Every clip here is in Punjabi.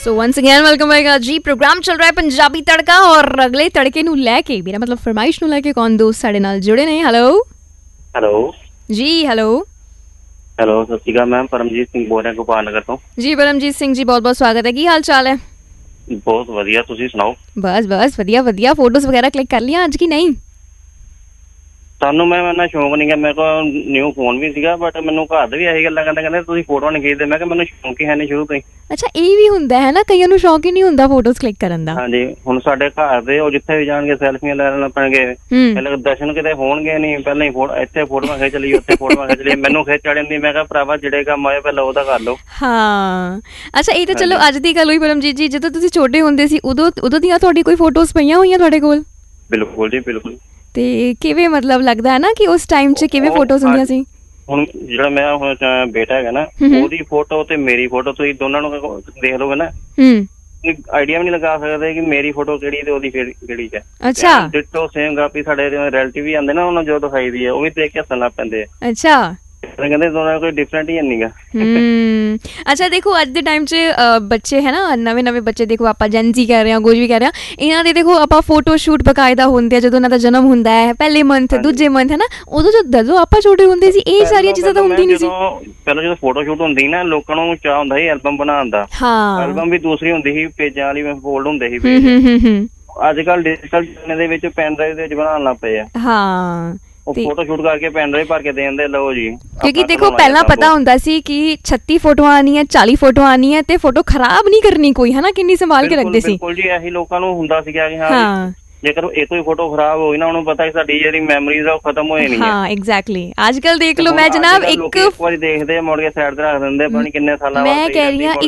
सो वंस अगेन वेलकम होएगा जी। प्रोग्राम चल रहा है पंजाबी तड़का और अगले तड़के नू लैके मेरा मतलब फरमाइश नू लैके कौन दोस्त साडे नाल जुड़े ने। हेलो हेलो जी। हेलो हेलो सत श्री अकाल मैम, परमजीत सिंह बोल रहे गोपाल नगर तो जी। परमजीत सिंह जी बहुत बहुत स्वागत है। की हाल चाल है? बहुत वधिया, तुसी सुनाओ? बस बस वधिया वधिया। फोटोज वगैरह क्लिक कर लिया आज की नहीं? ਸਾਨੂੰ ਮੈਂ ਇੰਨਾ ਸ਼ੌਂਕ ਨਹੀਂ ਗਾ। ਮੇਰੇ ਕੋਲ ਨਿਊ ਫੋਨ ਵੀ ਸੀਗਾ ਬਟ ਮੈਨੂੰ ਘਰ ਦੇ ਵੀ ਇਹੀ ਗੱਲਾਂ ਕਹਿੰਦੇ ਤੁਸੀਂ ਫੋਟੋਆਂ ਨਹੀਂ ਖਿੱਚਦੇ। ਮੈਂ ਕਿਹਾ ਮੈਨੂੰ ਸ਼ੌਂਕ ਹੀ ਹੈ ਨਹੀਂ ਸ਼ੁਰੂ ਤੋਂ ਹੀ। ਅੱਛਾ ਇਹ ਵੀ ਹੁੰਦਾ ਹੈ ਨਾ, ਕਈਆਂ ਨੂੰ ਸ਼ੌਂਕ ਹੀ ਨਹੀਂ ਹੁੰਦਾ ਫੋਟੋਜ਼ ਕਲਿੱਕ ਕਰਨ ਦਾ। ਹਾਂਜੀ ਹੁਣ ਸਾਡੇ ਘਰ ਦੇ ਉਹ ਜਿੱਥੇ ਵੀ ਜਾਣਗੇ ਸੈਲਫੀਆਂ ਲੈ ਲੈਣ ਪੈਣਗੇ। ਪਹਿਲਾਂ ਦਰਸ਼ਨ ਕਿਤੇ ਹੋਣਗੇ ਨਹੀਂ, ਪਹਿਲਾਂ ਹੀ ਇੱਥੇ ਫੋਟੋਆਂ ਖਿੱਚ ਲਈ, ਉੱਥੇ ਫੋਟੋਆਂ ਖਿੱਚ ਲਈ, ਮੈਨੂੰ ਖਿੱਚ ਆ ਜਾਂਦੀ। ਮੈਂ ਕਿਹਾ ਭਰਾਵਾ ਜਿਹੜੇ ਕੰਮ ਆਏ ਪਹਿਲਾਂ ਉਹਦਾ ਕਰ ਲਓ। ਹਾਂ ਅੱਛਾ ਇਹ ਤਾਂ ਚਲੋ ਅੱਜ ਦੀ ਗੱਲ ਹੋਈ ਪਰਮਜੀਤ ਜੀ, ਜਦੋਂ ਤੁਸੀਂ ਛੋਟੇ ਹੁੰਦੇ ਸੀ ਉਦੋਂ ਦੀਆਂ ਤੁਹਾਡੀ ਕੋਈ ਫੋਟੋਜ਼ ਪਈਆਂ ਹੋਈਆਂ ਤੁਹਾਡੇ ਕੋਲ? ਬਿਲਕੁਲ ਜੀ ਬਿਲਕੁਲ। ਤੇ ਕਿਵੇਂ ਮਤਲਬ ਲੱਗਦਾ ਹੈ ਨਾ ਕਿ ਉਸ ਟਾਈਮ 'ਚ ਕਿਵੇਂ ਫੋਟੋਜ਼ ਹੁੰਦੀਆਂ ਸੀ? ਹੁਣ ਜਿਹੜਾ ਮੇਰਾ ਹੁਣ ਬੇਟਾ ਹੈਗਾ ਨਾ, ਉਹਦੀ ਫੋਟੋ ਤੇ ਮੇਰੀ ਫੋਟੋ ਤੁਸੀਂ ਦੋਨਾਂ ਨੂੰ ਦੇਖ ਲਓਗੇ ਨਾ, ਆਈਡੀਆ ਵੀ ਨਹੀਂ ਲਗਾ ਸਕਦੇ ਕਿ ਮੇਰੀ ਫੋਟੋ ਕਿਹੜੀ ਤੇ ਉਹਦੀ ਕਿਹੜੀ ਹੈ। ਅੱਛਾ ਡਿਟੋ ਸੇਮ ਕਾਪੀ। ਸਾਡੇ ਰਿਲੇਟਿਵ ਵੀ ਆਉਂਦੇ ਨਾ, ਉਹਨਾਂ ਜੋ ਦਿਖਾਈ ਦੀ ਹੈ ਉਹ ਵੀ ਦੇਖ ਕੇ ਹੱਸਣ ਲੱਗ ਪੈਂਦੇ ਆ। ਅੱਛਾ ਕਹਿੰਦੇ ਦੋਨਾਂ ਕੋਈ ਡਿਫਰੈਂਟ ਹੀ ਨਹੀਂ ਗਾ। ਅੱਛਾ ਦੇਖੋ ਅੱਜ ਦੇ ਟਾਈਮ 'ਚ ਬੱਚੇ ਹੈ ਨਾ, ਨਵੇਂ ਬੱਚੇ ਦੇਖੋ ਆਪਾਂ ਜੈਨਜ਼ੀ ਕਹਿ ਰਹੇ ਹਾਂ, ਕੁਝ ਵੀ ਕਹਿ ਰਹੇ ਹਾਂ, ਇਹਨਾਂ ਦੇ ਦੇਖੋ ਆਪਾਂ ਫੋਟੋ ਸ਼ੂਟ ਬਕਾਇਦਾ ਹੁੰਦੇ ਆ ਜਦੋਂ ਇਹਨਾਂ ਦਾ ਜਨਮ ਹੁੰਦਾ ਹੈ, ਪਹਿਲੇ ਮੰਥ ਦੂਜੇ ਮੰਥ ਹੈ ਨਾ। ਉਦੋਂ ਜਦੋਂ ਆਪਾਂ ਛੋਟੇ ਹੁੰਦੇ ਸੀ ਇਹ ਸਾਰੀਆਂ ਚੀਜ਼ਾਂ ਤਾਂ ਹੁੰਦੀ ਨਹੀਂ ਸੀ। ਪਹਿਲਾਂ ਜਦੋਂ ਫੋਟੋ ਸ਼ੂਟ ਹੁੰਦੀ ਨਾ ਲੋਕਾਂ ਨੂੰ ਚਾਹ ਹੁੰਦਾ ਸੀ ਐਲਬਮ ਬਣਾਉਣ ਦਾ। ਹਾਂ ਐਲਬਮ ਵੀ ਦੂਸਰੀ ਹੁੰਦੀ ਸੀ, ਪੇਜਾਂ ਵਾਲੀ ਫੋਲਡ ਹੁੰਦੇ ਸੀ। ਅੱਜ ਕੱਲ ਡਿਜੀਟਲ ਦੇ ਵਿੱਚ ਪੈਨ ਡਰਾਈਵ ਦੇ ਵਿੱਚ ਬਣਾਉਣ ਲੱਗ ਪਏ ਆ। ਹਾਂ ਉਹ ਫੋਟੋ ਸ਼ੂਟ ਕਰਕੇ ਪੈਨ ਡਰਾਈਵ ਭਰ ਕੇ ਦੇ ਦਿੰਦੇ, ਲਓ ਜੀ। ਕਿਉਂਕਿ ਦੇਖੋ ਪਹਿਲਾਂ ਪਤਾ ਹੁੰਦਾ ਸੀ ਕਿ 36 ਫੋਟੋਆਂ ਆਉਣੀਆਂ, 40 ਫੋਟੋਆਂ ਆਉਣੀਆਂ ਤੇ ਫੋਟੋ ਖਰਾਬ ਨਹੀਂ ਕਰਨੀ ਕੋਈ, ਹਨਾ, ਕਿੰਨੀ ਸੰਭਾਲ ਕੇ ਰੱਖਦੇ ਸੀ। ਬਿਲਕੁਲ ਜੀ ਇਹੀ ਲੋਕਾਂ ਨੂੰ ਹੁੰਦਾ ਸੀਗਾ ਕਿ ਹਾਂ ਜੇਕਰ ਇਹ ਕੋਈ ਫੋਟੋ ਖਰਾਬ ਹੋਈ ਨਾ, ਉਹਨੂੰ ਪਤਾ ਕਿ ਸਾਡੀ ਜਿਹੜੀ ਮੈਮਰੀਜ਼ ਆ ਉਹ ਖਤਮ ਹੋ ਜਾਣੀ ਹੈ। ਹਾਂ ਐਗਜ਼ੈਕਟਲੀ। ਅੱਜ ਕੱਲ ਦੇਖ ਲਓ ਮੈਂ ਜਨਾਬ ਇੱਕ ਵਾਰੀ ਦੇਖਦੇ ਮੁੜ ਕੇ ਸਾਈਡ ਤੇ ਰੱਖ ਦਿੰਦੇ, ਪਤਾ ਨਹੀਂ ਕਿੰਨੇ ਸਾਲਾਂ ਬਾਅਦ। ਮੈਂ ਕਹਿ ਰਹੀ ਹਾਂ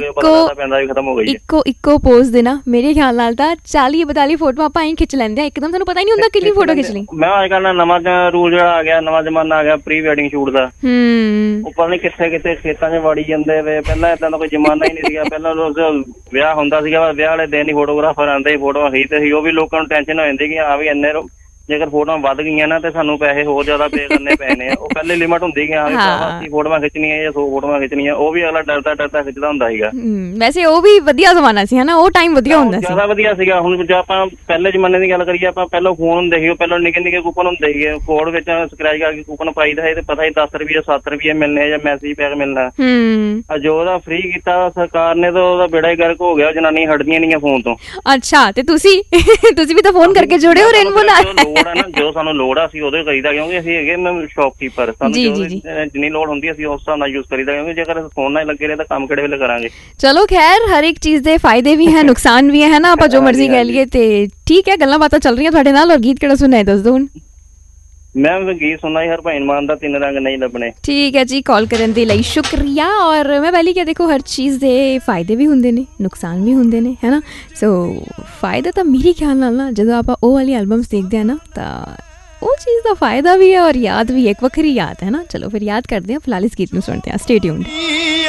ਇੱਕੋ ਪੋਜ਼ ਦੇ ਨਾ ਮੇਰੇ ਖਿਆਲ ਨਾਲ ਤਾਂ 40-42 ਫੋਟੋਆਂ ਆਪਾਂ ਹੀ ਖਿੱਚ ਲੈਂਦੇ ਆ ਇੱਕਦਮ, ਸਾਨੂੰ ਪਤਾ ਹੀ ਨਹੀਂ ਹੁੰਦਾ ਕਿੰਨੀ ਫੋਟੋ ਖਿੱਚ ਲਈ। ਮੈਂ ਅੱਜ ਕੱਲ ਨਵਾਂ ਰੂਲ ਜਿਹੜਾ ਆ ਗਿਆ, ਨਵਾਂ ਜ਼ਮਾਨਾ ਆ ਗਿਆ ਪ੍ਰੀ ਵੈਡਿੰਗ ਸ਼ੂਟ ਦਾ। ਉਹ ਪਤਾ ਨਹੀਂ ਕਿੱਥੇ ਖੇਤਾਂ 'ਚ ਵੜੀ ਜਾਂਦੇ ਵੇ। ਪਹਿਲਾਂ ਏਦਾਂ ਦਾ ਕੋਈ ਜ਼ਮਾਨਾ ਹੀ ਨਹੀਂ ਸੀਗਾ। ਪਹਿਲਾਂ ਵਿਆਹ ਹੁੰਦਾ ਸੀਗਾ, ਵਿਆਹ ਵਾਲੇ ਦਿਨ ਹੀ ਫੋਟੋਗ੍ਰਾਫਰ ਆਉਂਦੇ, ਫੋਟੋਆਂ ਖਿੱਚਦੇ ਸੀ। ਉਹ ਵੀ ਲੋਕਾਂ ਨੂੰ ਟੈਨਸ਼ਨ ਜਾਂਦੀ ਕਿ ਹਾਂ ਵੀ ਇੰਨੇ ਜੇਕਰ ਫੋਟੋਆਂ ਵੱਧ ਗਈਆਂ ਨਾ ਤੇ ਸਾਨੂੰ ਪੈਸੇ ਹੋਰ ਜ਼ਿਆਦਾ ਪੇ ਕਰਨੇ ਪੈਣੇ ਆ। ਉਹ ਪਹਿਲੇ ਲਿਮਟ ਹੁੰਦੀ ਕਿ ਹਾਂ ਵੀ 80 ਫੋਟੋਆਂ ਖਿੱਚਣੀਆਂ ਜਾਂ 100 ਫੋਟੋਆਂ ਖਿੱਚਣੀਆਂ। ਉਹ ਵੀ ਅਗਲਾ ਡਰਦਾ ਖਿੱਚਦਾ ਹੁੰਦਾ ਸੀਗਾ। ਵੈਸੇ ਉਹ ਵੀ ਵਧੀਆ ਜ਼ਮਾਨਾ ਸੀ ਹਨਾ, ਉਹ ਟਾਈਮ ਵਧੀਆ ਹੁੰਦਾ ਸੀ, ਜ਼ਿਆਦਾ ਵਧੀਆ ਸੀਗਾ। ਹੁਣ ਜੇ ਆਪਾਂ ਪਹਿਲੇ ਜ਼ਮਾਨੇ ਦੀ ਗੱਲ ਕਰੀਏ, ਆਪਾਂ ਪਹਿਲਾਂ ਫੋਨ ਹੁੰਦੇ ਸੀ, ਉਹ ਪਹਿਲਾਂ ਨਿੱਕੇ ਕੂਪਨ ਹੁੰਦੇ ਸੀਗੇ, ਕੋਡ ਵਿੱਚ ਸਕ੍ਰੈਚ ਕਰਕੇ ਕੂਪਨ ਪਾਈਦਾ ਹੈ ਤੇ ਪਤਾ ਹੀ 10 ਰੁਪਏ 7 ਰੁਪਏ ਮਿਲਣੇ ਜਾਂ ਮੈਸੇਜ ਪੈਕ ਮਿਲਣਾ। ਜੋ ਉਹਦਾ ਫ੍ਰੀ ਕੀਤਾ ਸਰਕਾਰ ਨੇ ਤਾਂ ਉਹਦਾ ਬੇੜਾ ਹੀ ਗਰਕ ਹੋ ਗਿਆ। ਜਨਾਨੀ ਹਟਦੀਆਂ ਨਹੀਂ ਫੋਨ ਤੋਂ। ਅੱਛਾ ਤੇ ਤੁਸੀਂ ਵੀ ਤਾਂ ਫੋਨ ਕਰਕੇ ਜੁੜੇ ਹੋ ਰੇਨਬੋ ਨਾਲ। ਜੋ ਸਾਨੂੰ ਲੋੜ ਆ ਅਸੀਂ ਉਦੋਂ ਕਰੀਦਾ, ਕਿਉਂਕਿ ਅਸੀਂ ਹੈਗੇ ਸ਼ੌਪਕੀਪਰ। ਸਾਨੂੰ ਜਿੰਨੀ ਲੋੜ ਹੁੰਦੀ ਅਸੀਂ ਉਸ ਹਿਸਾਬ ਨਾਲ ਯੂਜ਼ ਕਰੀਦਾ, ਕਿਉਂਕਿ ਜੇਕਰ ਫੋਨ ਨਾਲ ਲੱਗੇ ਰਹੇ ਤਾਂ ਕੰਮ ਕਿਹੜੇ ਵੇਲੇ ਕਰਾਂਗੇ। ਚਲੋ ਖੈਰ ਹਰ ਇੱਕ ਚੀਜ਼ ਦੇ ਫਾਇਦੇ ਵੀ ਹੈ ਨੁਕਸਾਨ ਵੀ ਹੈ ਨਾ, ਆਪਾਂ ਜੋ ਮਰਜ਼ੀ ਕਹਿ ਲਈਏ। ਤੇ ਠੀਕ ਹੈ, ਗੱਲਾਂ ਬਾਤਾਂ ਚੱਲ ਰਹੀਆਂ ਤੁਹਾਡੇ ਨਾਲ। ਔਰ ਗੀਤ ਕਿਹੜਾ ਸੁਣਨਾ ਹੈ ਦੱਸ ਦਿਓ ਹੁਣ। ਮੈਂ ਗੀਤ ਸੁਣਨਾ ਹੀ ਹਰਭਜਨ ਮਾਨ ਦਾ ਤਿੰਨ ਰੰਗ ਨਹੀਂ ਲੱਭਣੇ। ਠੀਕ ਹੈ ਜੀ, ਕਾਲ ਕਰਨ ਦੇ ਲਈ ਸ਼ੁਕਰੀਆ। ਔਰ ਮੈਂ ਪਹਿਲੀ ਕਿਹਾ ਦੇਖੋ ਹਰ ਚੀਜ਼ ਦੇ ਫਾਇਦੇ ਵੀ ਹੁੰਦੇ ਨੇ, ਨੁਕਸਾਨ ਵੀ ਹੁੰਦੇ ਨੇ, ਹੈ ਨਾ। ਸੋ ਫਾਇਦਾ ਤਾਂ ਮੇਰੇ ਖਿਆਲ ਨਾਲ ਨਾ ਜਦੋਂ ਆਪਾਂ ਉਹ ਵਾਲੀ ਐਲਬਮਸ ਦੇਖਦੇ ਹਾਂ ਨਾ ਤਾਂ ਉਹ ਚੀਜ਼ ਦਾ ਫਾਇਦਾ ਵੀ ਹੈ ਔਰ ਯਾਦ ਵੀ, ਇੱਕ ਵੱਖਰੀ ਯਾਦ ਹੈ ਨਾ। ਚਲੋ ਫਿਰ ਯਾਦ ਕਰਦੇ ਹਾਂ, ਫਿਲਹਾਲ ਇਸ ਗੀਤ ਨੂੰ ਸੁਣਦੇ ਹਾਂ। Stay tuned.